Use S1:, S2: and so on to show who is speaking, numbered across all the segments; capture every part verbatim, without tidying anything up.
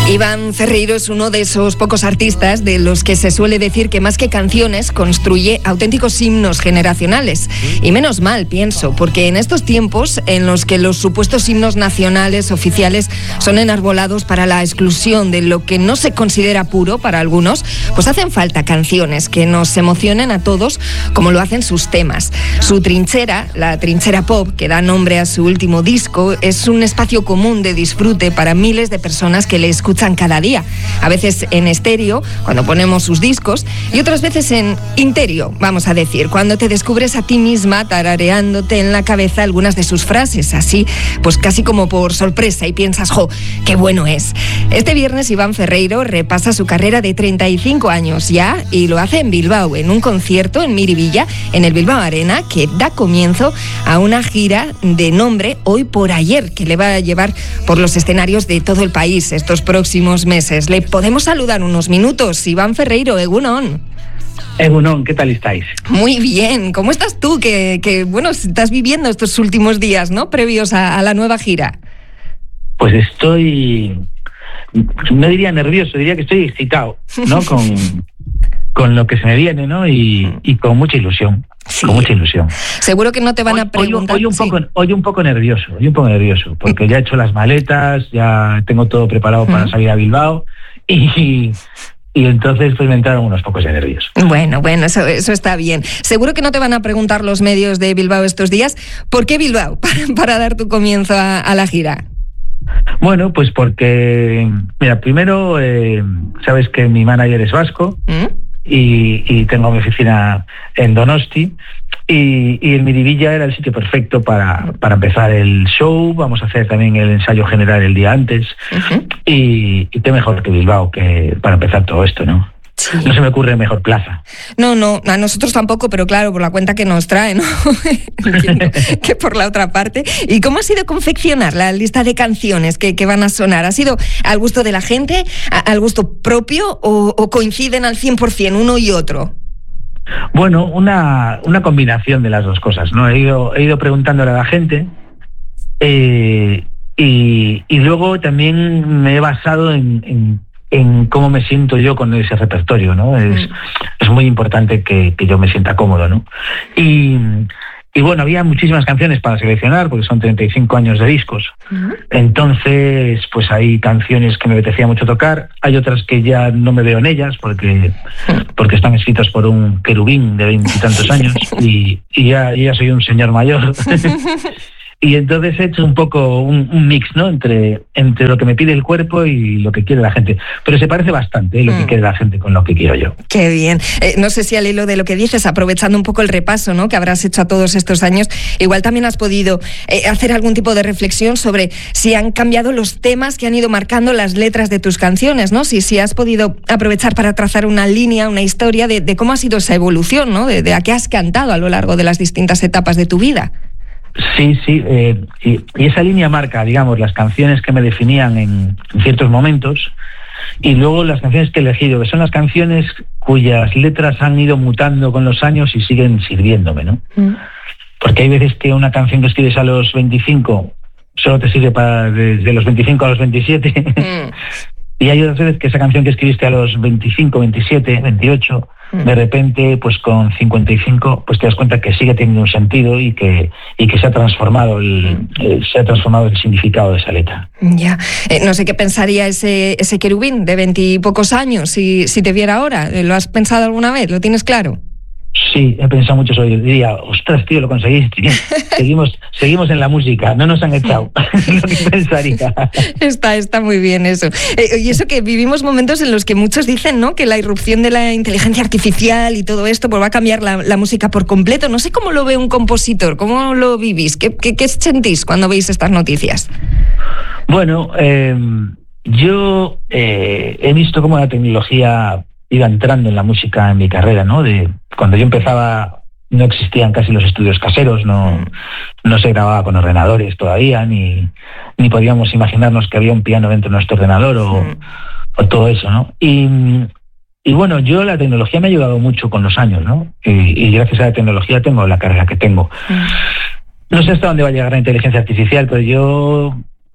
S1: Iván Ferreiro es uno de esos pocos artistas de los que se suele decir que más que canciones construye auténticos himnos generacionales. Y menos mal, pienso, porque en estos tiempos en los que los supuestos himnos nacionales oficiales son enarbolados para la exclusión de lo que no se considera puro para algunos, pues hacen falta canciones que nos emocionen a todos como lo hacen sus temas. Su trinchera, la trinchera pop, que da nombre a su último disco, es un espacio común de disfrute para miles de personas que le escuchan cada día, a veces en estéreo, cuando ponemos sus discos, y otras veces en interior, vamos a decir, cuando te descubres a ti misma tarareándote en la cabeza algunas de sus frases, así, pues casi como por sorpresa, y piensas, ¡jo, qué bueno es! Este viernes Iván Ferreiro repasa su carrera de treinta y cinco años ya, y lo hace en Bilbao, en un concierto en Miribilla, en el Bilbao Arena, que da comienzo a una gira de nombre Hoy por Ayer, que le va a llevar por los escenarios de todo el país estos próximos meses. Le podemos saludar unos minutos. Iván Ferreiro, Egunon.
S2: Egunon, ¿qué tal estáis?
S1: Muy bien. ¿Cómo estás tú? Que, que bueno, estás viviendo estos últimos días, ¿no? Previos a, a la nueva gira.
S2: Pues estoy, no diría nervioso, diría que estoy excitado, ¿no? Con, con lo que se me viene, ¿no? Y, y con mucha ilusión. Sí. Con mucha ilusión.
S1: Seguro que no te van
S2: hoy,
S1: a preguntar.
S2: Hoy, hoy, un
S1: sí.
S2: poco, hoy un poco nervioso, hoy un poco nervioso, porque ya he hecho las maletas, ya tengo todo preparado para
S1: mm.
S2: salir a Bilbao y, y entonces pues me entraron unos pocos de nervios.
S1: Bueno, bueno, eso, eso está bien. Seguro que no te van a preguntar los medios de Bilbao estos días. ¿Por qué Bilbao? Para, para dar tu comienzo a, a la gira.
S2: Bueno, pues porque, mira, primero, eh, sabes que mi manager es vasco. ¿Mm? Y, y tengo mi oficina en Donosti y, y el Miribilla era el sitio perfecto para, para empezar el show. Vamos a hacer también el ensayo general el día antes. Uh-huh. y, y qué mejor que Bilbao que para empezar todo esto, ¿no? Sí. No se me ocurre mejor plaza.
S1: No, no, a nosotros tampoco, pero claro, por la cuenta que nos trae, ¿no? Que por la otra parte. ¿Y cómo ha sido confeccionar la lista de canciones que, que van a sonar? ¿Ha sido al gusto de la gente, a, al gusto propio o, o coinciden al cien por ciento uno y otro?
S2: Bueno, una, una combinación de las dos cosas, ¿no? He ido, he ido preguntándole a la gente eh, y, y luego también me he basado en... en en cómo me siento yo con ese repertorio, ¿no? Es, mm. es muy importante que, que yo me sienta cómodo, ¿no? Y, y bueno, había muchísimas canciones para seleccionar, porque son treinta y cinco años de discos. Mm. Entonces, pues hay canciones que me apetecía mucho tocar, hay otras que ya no me veo en ellas, porque, porque están escritas por un querubín de veintitantos años, y, y ya, ya soy un señor mayor. Y entonces he hecho un poco un, un mix, ¿no? Entre, entre lo que me pide el cuerpo y lo que quiere la gente. Pero se parece bastante, ¿eh? Lo mm. que quiere la gente con lo que quiero yo.
S1: Qué bien. Eh, no sé si al hilo de lo que dices, aprovechando un poco el repaso, ¿no? Que habrás hecho a todos estos años, igual también has podido eh, hacer algún tipo de reflexión sobre si han cambiado los temas que han ido marcando las letras de tus canciones, ¿no? Si, si has podido aprovechar para trazar una línea, una historia de, de cómo ha sido esa evolución, ¿no? De, de a qué has cantado a lo largo de las distintas etapas de tu vida.
S2: Sí, sí, eh, y, y esa línea marca, digamos, las canciones que me definían en, en ciertos momentos y luego las canciones que he elegido, que son las canciones cuyas letras han ido mutando con los años y siguen sirviéndome, ¿no? Mm. Porque hay veces que una canción que escribes a los veinticinco solo te sirve para desde los veinticinco a los veintisiete mm. y hay otras veces que esa canción que escribiste a los veinticinco, veintisiete, veintiocho... de repente, pues con cincuenta y cinco, pues te das cuenta que sigue teniendo un sentido y que y que se ha transformado el, el se ha transformado el significado de esa letra.
S1: Ya, eh, no sé qué pensaría ese ese querubín de veintipocos años si si te viera ahora. ¿Lo has pensado alguna vez? ¿Lo tienes claro?
S2: Sí, he pensado mucho sobre ello. Diría, ostras, tío, lo conseguiste. Bien. Seguimos, seguimos en la música, no nos han echado. Lo que pensaría.
S1: Está, está muy bien eso. Eh, y eso que vivimos momentos en los que muchos dicen, ¿no? Que la irrupción de la inteligencia artificial y todo esto pues va a cambiar la, la música por completo. No sé cómo lo ve un compositor, cómo lo vivís, qué, qué, qué sentís cuando veis estas noticias.
S2: Bueno, eh, yo eh, he visto cómo la tecnología iba entrando en la música en mi carrera, ¿no? De cuando yo empezaba no existían casi los estudios caseros, no, no se grababa con ordenadores todavía, ni, ni podíamos imaginarnos que había un piano dentro de nuestro ordenador o, mm. o todo eso, ¿no? Y, y bueno, yo la tecnología me ha ayudado mucho con los años, ¿no? Y, y gracias a la tecnología tengo la carrera que tengo. Mm. No sé hasta dónde va a llegar la inteligencia artificial, pero yo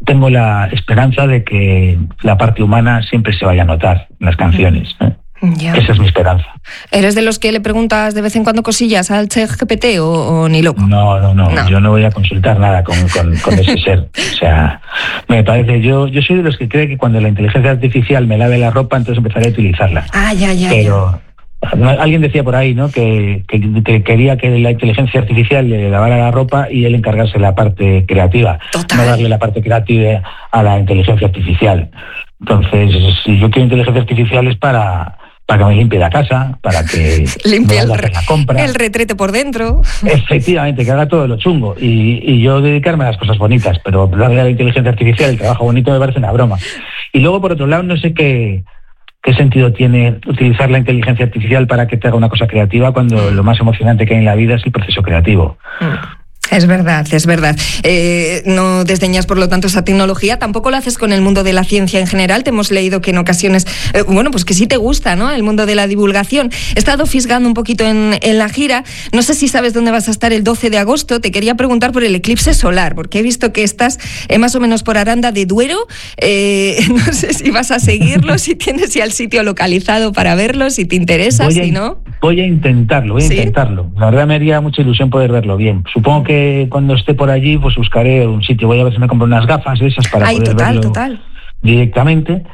S2: tengo la esperanza de que la parte humana siempre se vaya a notar en las canciones, ¿eh? Yeah. Esa es mi esperanza.
S1: ¿Eres de los que le preguntas de vez en cuando cosillas al ChatGPT o, o ni loco?
S2: No, no, no, no, yo no voy a consultar nada con, con, con ese ser. O sea, me parece, yo yo soy de los que cree que cuando la inteligencia artificial me lave la ropa, entonces empezaré a utilizarla.
S1: Ah, ya, ya.
S2: Pero ya. Alguien decía por ahí, ¿no?, que, que, que quería que la inteligencia artificial le lavara la ropa y él encargarse de la parte creativa.
S1: Total.
S2: No darle la parte creativa a la inteligencia artificial. Entonces, si yo quiero inteligencia artificial es para... para que me limpie la casa, para que
S1: limpie el,
S2: re- la compra.
S1: el retrete por dentro.
S2: Efectivamente, que haga todo lo chungo. Y, y yo dedicarme a las cosas bonitas, pero darle a la inteligencia artificial el trabajo bonito me parece una broma. Y luego, por otro lado, no sé qué, qué sentido tiene utilizar la inteligencia artificial para que te haga una cosa creativa cuando lo más emocionante que hay en la vida es el proceso creativo.
S1: Mm. Es verdad, es verdad. Eh, no desdeñas, por lo tanto, esa tecnología. Tampoco lo haces con el mundo de la ciencia en general. Te hemos leído que en ocasiones, eh, bueno, pues que sí te gusta, ¿no?, el mundo de la divulgación. He estado fisgando un poquito en, en la gira. No sé si sabes dónde vas a estar el doce de agosto. Te quería preguntar por el eclipse solar, porque he visto que estás eh, más o menos por Aranda de Duero. Eh, no sé si vas a seguirlo, si tienes ya el sitio localizado para verlo, si te interesa,
S2: voy
S1: si
S2: a,
S1: no.
S2: Voy a intentarlo, voy a
S1: ¿Sí?
S2: intentarlo. La verdad me haría mucha ilusión poder verlo bien. Supongo que cuando esté por allí, pues buscaré un sitio. Voy a ver si me compro unas gafas de esas para
S1: Ay,
S2: poder
S1: total,
S2: verlo
S1: total.
S2: directamente.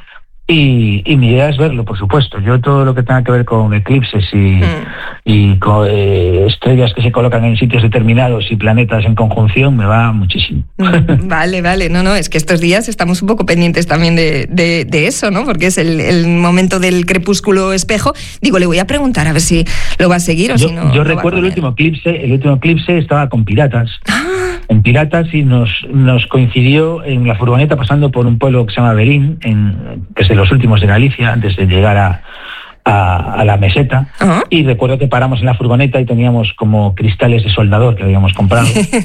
S2: Y, y mi idea es verlo, por supuesto. Yo todo lo que tenga que ver con eclipses y, mm. y con eh, estrellas que se colocan en sitios determinados y planetas en conjunción me va muchísimo.
S1: Vale, vale. No, no, es que estos días estamos un poco pendientes también de, de, de eso, ¿no? Porque es el, el momento del crepúsculo espejo. Digo, le voy a preguntar a ver si lo va a seguir o
S2: yo,
S1: si no.
S2: Yo
S1: no
S2: recuerdo el último eclipse, el último eclipse estaba con piratas.
S1: Ah.
S2: En Piratas y nos, nos coincidió en la furgoneta pasando por un pueblo que se llama Berín, en, que es de los últimos de Galicia, antes de llegar a, a, a la meseta. Uh-huh. Y recuerdo que paramos en la furgoneta y teníamos como cristales de soldador que habíamos comprado.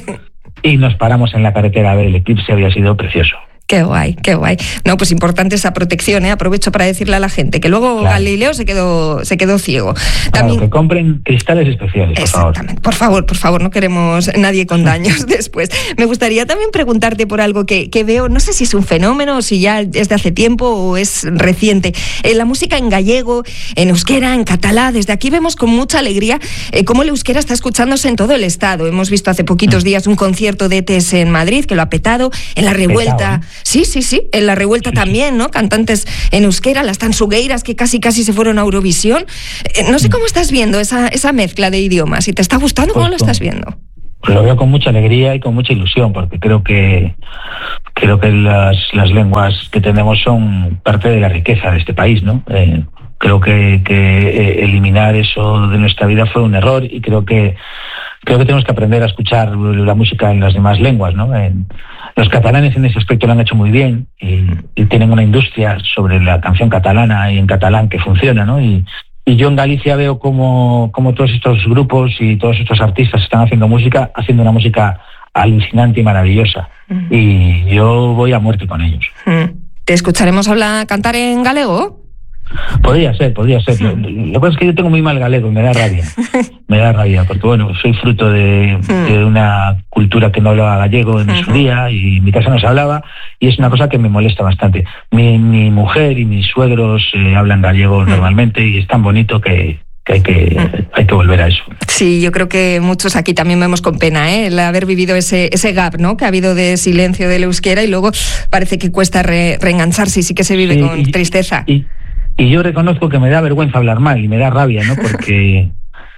S2: Y nos paramos en la carretera a ver el eclipse, había sido precioso.
S1: Qué guay, qué guay. No, pues importante esa protección, ¿eh? Aprovecho para decirle a la gente que luego claro. Galileo se quedó, se quedó ciego.
S2: También... Claro, que compren cristales especiales, por
S1: Exactamente.
S2: favor.
S1: Por favor, por favor, no queremos nadie con daños después. Me gustaría también preguntarte por algo que, que veo, no sé si es un fenómeno o si ya es de hace tiempo o es reciente. Eh, la música en gallego, en euskera, en catalá, desde aquí vemos con mucha alegría eh, cómo el euskera está escuchándose en todo el estado. Hemos visto hace poquitos días un concierto de E T S en Madrid que lo ha petado, en La Revuelta... Petado, ¿eh? Sí, sí, sí, en La Revuelta sí, también, ¿no? Cantantes en euskera, las tansugueiras que casi casi se fueron a Eurovisión. Eh, no sé cómo estás viendo esa, esa mezcla de idiomas. Si te está gustando, ¿cómo pues lo estás viendo?
S2: Lo veo con mucha alegría y con mucha ilusión, porque creo que creo que las, las lenguas que tenemos son parte de la riqueza de este país, ¿no? Eh, creo que, que eh, eliminar eso de nuestra vida fue un error y creo que creo que tenemos que aprender a escuchar la música en las demás lenguas, ¿no? En, los catalanes en ese aspecto lo han hecho muy bien y, y tienen una industria sobre la canción catalana y en catalán que funciona, ¿no? Y, y yo en Galicia veo como, como todos estos grupos y todos estos artistas están haciendo música, haciendo una música alucinante y maravillosa. Mm. Y yo voy a muerte con ellos.
S1: Mm. ¿Te escucharemos hablar, cantar en galego?
S2: Podría ser, podría ser. Lo, lo que pasa es que yo tengo muy mal galego, me da rabia. Me da rabia, porque bueno, soy fruto de, de una cultura que no hablaba gallego en su día y en mi casa no se hablaba y es una cosa que me molesta bastante. Mi, mi mujer y mis suegros eh, hablan gallego normalmente y es tan bonito que... que hay que hay que volver a eso.
S1: Sí, yo creo que muchos aquí también vemos con pena, ¿eh? El haber vivido ese ese gap, ¿no? Que ha habido de silencio del euskera y luego parece que cuesta re, reengancharse y sí que se vive sí, con
S2: y,
S1: tristeza.
S2: Y, y yo reconozco que me da vergüenza hablar mal y me da rabia, ¿no? Porque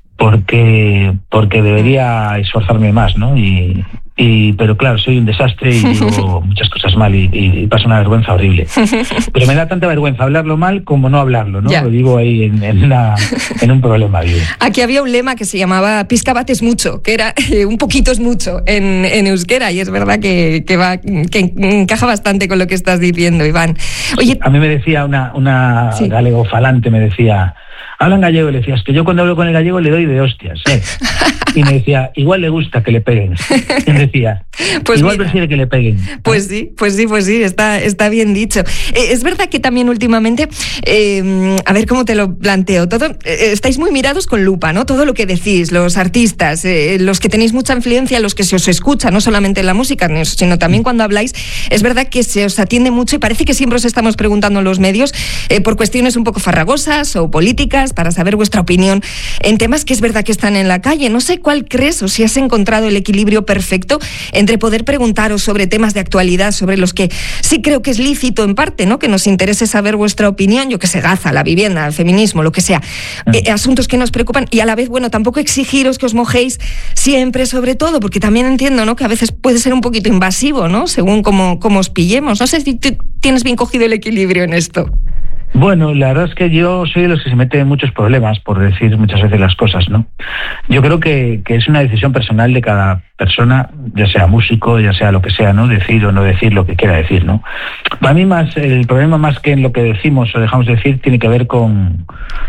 S2: porque porque debería esforzarme más, ¿no? Y Y, pero claro, soy un desastre y digo muchas cosas mal y, y, y paso una vergüenza horrible. Pero me da tanta vergüenza hablarlo mal como no hablarlo, ¿no? Ya. Lo digo ahí en, en, una, en un problema. Digo.
S1: Aquí había un lema que se llamaba Pizcabat es mucho, que era eh, un poquito es mucho en, en euskera y es verdad que, que, va, que encaja bastante con lo que estás diciendo, Iván. Oye,
S2: a mí me decía una, una sí. galego falante, me decía... hablan gallego, y le decía, es que yo cuando hablo con el gallego le doy de hostias, ¿eh? Y me decía, igual le gusta que le peguen. Y me decía, pues igual mira, prefiere que le peguen.
S1: Pues sí, pues sí, pues sí, está, está bien dicho. Eh, es verdad que también últimamente, eh, a ver cómo te lo planteo, todo, eh, estáis muy mirados con lupa, ¿no? Todo lo que decís, los artistas, eh, los que tenéis mucha influencia, los que se os escucha, no solamente en la música, sino también cuando habláis, es verdad que se os atiende mucho y parece que siempre os estamos preguntando en los medios eh, por cuestiones un poco farragosas o políticas para saber vuestra opinión en temas que es verdad que están en la calle. No sé cuál crees o si has encontrado el equilibrio perfecto entre poder preguntaros sobre temas de actualidad sobre los que sí creo que es lícito en parte, ¿no? Que nos interese saber vuestra opinión, yo que sé, Gaza, la vivienda, el feminismo, lo que sea, eh, asuntos que nos preocupan y a la vez, bueno, tampoco exigiros que os mojéis siempre sobre todo, porque también entiendo, ¿no? Que a veces puede ser un poquito invasivo, ¿no? Según cómo, cómo os pillemos. No sé si tú tienes bien cogido el equilibrio en esto.
S2: Bueno, la verdad es que yo soy de los que se meten en muchos problemas por decir muchas veces las cosas, ¿no? Yo creo que, que es una decisión personal de cada persona, ya sea músico, ya sea lo que sea, ¿no? Decir o no decir lo que quiera decir, ¿no? Para mí más, el problema más que en lo que decimos o dejamos de decir tiene que ver con,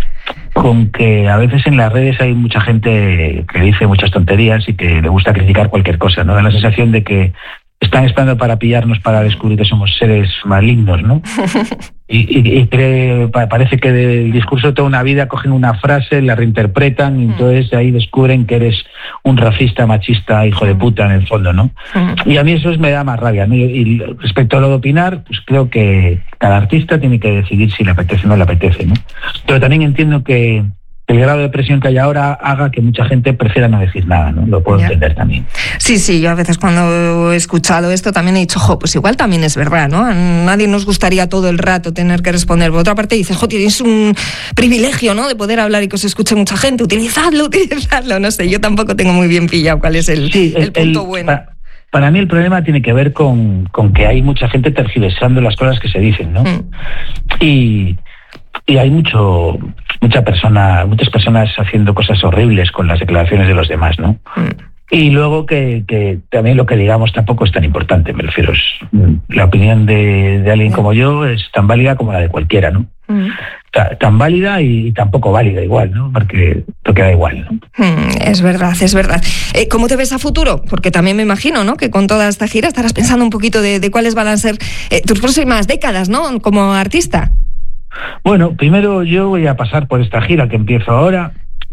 S2: con que a veces en las redes hay mucha gente que dice muchas tonterías y que le gusta criticar cualquier cosa, ¿no? Da la sensación de que están esperando para pillarnos, para descubrir que somos seres malignos, ¿no? Y, y, y cree, parece que del discurso de toda una vida cogen una frase, la reinterpretan y entonces ahí descubren que eres un racista, machista, hijo de puta en el fondo, ¿no? Y a mí eso es, me da más rabia, ¿no? Y respecto a lo de opinar, pues creo que cada artista tiene que decidir si le apetece o no le apetece, ¿no? Pero también entiendo que el grado de presión que hay ahora haga que mucha gente prefiera no decir nada, ¿no? Lo puedo yeah. entender también.
S1: Sí, sí, yo a veces cuando he escuchado esto también he dicho, jo, pues igual también es verdad, ¿no? A nadie nos gustaría todo el rato tener que responder. Por otra parte dices, jo, tienes un privilegio, ¿no? De poder hablar y que os escuche mucha gente. Utilizadlo, utilizadlo. No sé, yo tampoco tengo muy bien pillado cuál es el, sí, el, el punto el, bueno.
S2: Para, para mí el problema tiene que ver con, con que hay mucha gente tergiversando las cosas que se dicen, ¿no? Mm. Y... Y hay mucho, mucha persona, muchas personas haciendo cosas horribles con las declaraciones de los demás, ¿no? Mm. Y luego que, que también lo que digamos tampoco es tan importante, me refiero. Es, la opinión de, de alguien como yo es tan válida como la de cualquiera, ¿no? Mm. Tan válida y, y tampoco válida igual, ¿no? Porque te queda igual, ¿no?
S1: Mm, es verdad, es verdad. Eh, ¿Cómo te ves a futuro? Porque también me imagino, ¿no? Que con toda esta gira estarás pensando un poquito de, de cuáles van a ser eh, tus próximas décadas, ¿no? Como artista.
S2: Bueno, primero yo voy a pasar por esta gira que empiezo ahora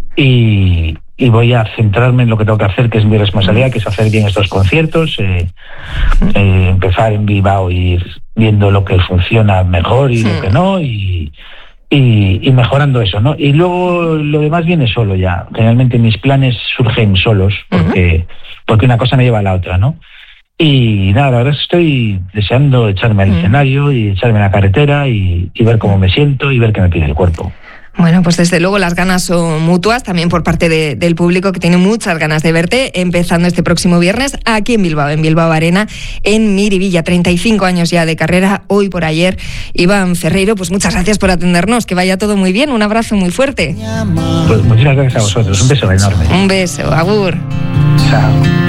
S2: y, y voy a centrarme en lo que tengo que hacer, que es mi responsabilidad, que es hacer bien estos conciertos, eh, eh, empezar en Bilbao y ir viendo lo que funciona mejor y lo que no, y, y, y mejorando eso, ¿no? Y luego lo demás viene solo ya. Generalmente mis planes surgen solos, porque, porque una cosa me lleva a la otra, ¿no? Y nada, la verdad es que estoy deseando echarme al mm. escenario y echarme a la carretera y, y ver cómo me siento y ver qué me pide el cuerpo.
S1: Bueno, pues desde luego las ganas son mutuas, también por parte de, del público que tiene muchas ganas de verte, empezando este próximo viernes aquí en Bilbao, en Bilbao Arena, en Miribilla. treinta y cinco años ya de carrera, hoy por ayer. Iván Ferreiro, pues muchas gracias por atendernos, que vaya todo muy bien, un abrazo muy fuerte.
S2: Pues muchas gracias a vosotros, un beso enorme.
S1: Un beso, agur.
S2: Chao.